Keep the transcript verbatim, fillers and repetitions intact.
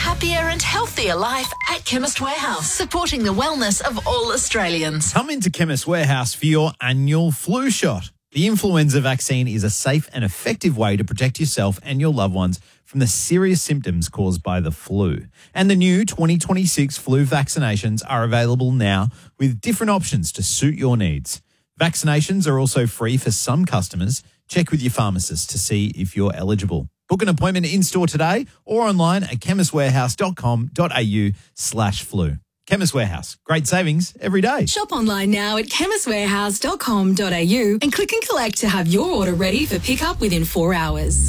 happier and healthier life at Chemist Warehouse, supporting the wellness of all Australians. Come into Chemist Warehouse for your annual flu shot. The influenza vaccine is a safe and effective way to protect yourself and your loved ones from the serious symptoms caused by the flu. And the new twenty twenty-six flu vaccinations are available now with different options to suit your needs. Vaccinations are also free for some customers. Check with your pharmacist to see if you're eligible. Book an appointment in-store today or online at chemistwarehouse.com.au slash flu. Chemist Warehouse. Great savings every day. Shop online now at chemistwarehouse dot com dot a u and click and collect to have your order ready for pickup within four hours.